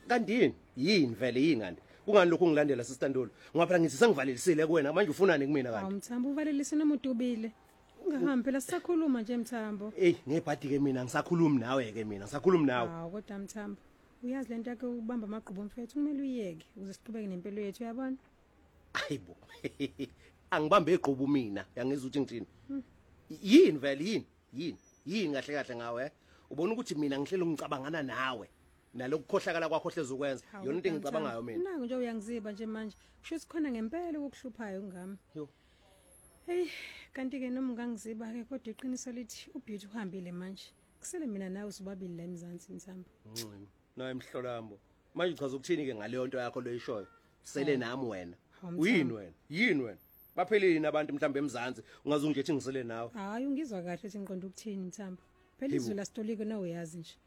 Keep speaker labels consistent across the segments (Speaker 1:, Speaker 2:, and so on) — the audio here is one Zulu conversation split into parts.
Speaker 1: Kanti yini vele yingani? Kungani lokho ngilandela sisitandolo? Ngoba phela ngithi sengivalelisile kuwena manje ufunani kumina kanti?
Speaker 2: Mthambo uvalelise noma udubile. Ungahambi phela sisakhuluma nje Mthambo.
Speaker 1: Ngebhadi ke mina ngisakhulumi nawe ke mina ngisakhulumi nawe.
Speaker 2: Kodwa Mthambo, uyazi lento yakhe ubamba amagqubu mfethu kumele uyeke ukuze siqhubeke nempilo yethu uyabona?
Speaker 1: Hayibo. Angibambe igqubu mina, yangizwa ukuthi ngithini. Yini vele yini kahle kahle ngawe ubona ukuthi mina ngihlelo ngicabangana nawe nalokukhohlakala kwakho hlezukwenza yona into engicabangayo mina
Speaker 2: nangu nje uyangiziba nje manje kusho sikhona ngempela ukuhluphayo ngami
Speaker 1: yo
Speaker 2: kanti ke noma ungangiziba ke kodwa iqiniso lithi uBeauty uhambile manje kusele mina nawe usibabili la eMzansi Mthambo
Speaker 1: naye Mhlolambo manje uchaza ukuthini ke ngaleyo nto yakho loyishoyo sele nami wena yini wena baphelini abantu mhlambe eMzansi ungazunge ethi ngisele nawe
Speaker 2: hayi ungizwa kahle ethi ngiqonda ukuthini Mthambo phela izwi la stoliko nawe uyazi nje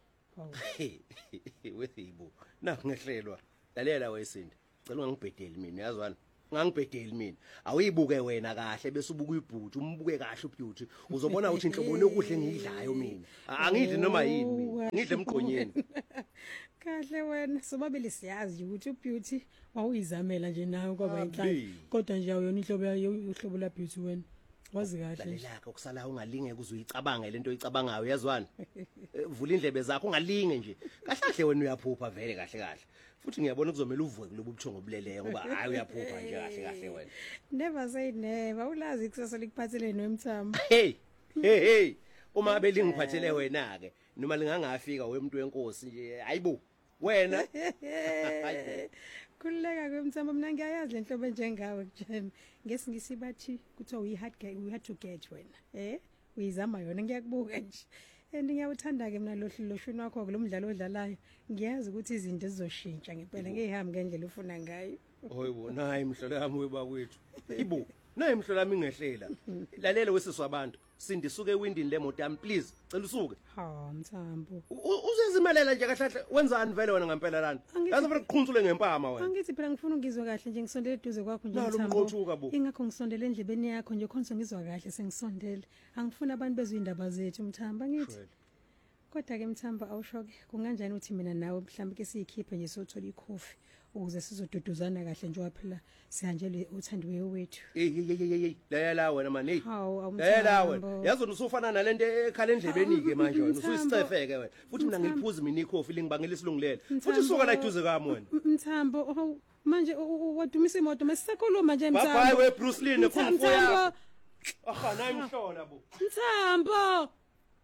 Speaker 1: wethibo na ngehlelwa lalela wesinto cela ungangibhedeli mina yazwana ungangibhedeli mina awuyibuke wena kahle bese ubuka uBeauty umbuke kahle uBeauty uzobona ukuthi inhlobone okuhle ngidlayo mina angidli noma yini mina ngidle emgqonyeni
Speaker 2: kahle wena sobabili siyazi ukuthi uBeauty wawuyizamela nje nawe kwaba inhlanhla kodwa nje awuyona inhlobo yayo uhlobo la Beauty wena wazi kahle
Speaker 1: lalelaka ukusala ungalinge kuzoyicabange lento oyicabangayo yazwana vula indlebe zakho ungalinge nje kahle wena uyaphupha vele kahle futhi ngiyabona kuzomela uvuke kulobu buthongo obuleleyo ngoba hayi uyaphupha nje kahle wena
Speaker 2: never say never ulazi ikusasa likuphathele noMthambo
Speaker 1: hey uma belingiphathele wena ke noma lingangafika wemuntu wenkosi nje hayibo wena
Speaker 2: kuleka kweMthambo mina ngiyayazi lenhlobo enjengawe kujeni ngesingisi bathi kuthiwa we had to get wena uyizama yona ngiyakubuka nje ngiyawuthanda ke mina lohlelo wakho kulomdlalo odlalayo ngiyazi ukuthi izinto zizoshintsha ngempela ngihambe ngendlela ufuna ngayo
Speaker 1: hoyibo nayi Mhlolami webakwethu ibo nayi Mhlolami ngehlela lalela wesizwe abantu sindisuke ewindini lemoto yami please cela usuke
Speaker 2: Mthambo
Speaker 1: uzezimelela nje kahle wenzani vele wena ngempela lana yazi vele kuqhuntsule ngempama wena
Speaker 2: angithi phela ngifuna ungizwe kahle nje ngisondele eduze kwakho nje
Speaker 1: Mthambo
Speaker 2: ingakho ngisondele endlebeni yakho nje khona ngizwa kahle sengisondele angifuna abantu bezwe indaba zethu Mthambo angithi kodwa ke Mthambo awushoke kunganjani uthi mina nawe mhlawumbe ke siyikhiphe nje sothola ikhofi ukuze sizoduduzana kahle nje phela sihanjelwe uthandiwe wethu
Speaker 1: layela wena mani layela wena yazona usufana nalento ekhala endlebeni ke manje wena usuyisicefeke wena futhi mina ngiliphuza mina ikhofi lingibangela isilungulele futhi suka la eduze kwami wena
Speaker 2: Mthambo manje wadumisa imoto masisakhuluma nje Mthambo
Speaker 1: bye we Bruce Lee nekhumfuya nayi Mhlola bo
Speaker 2: Mthambo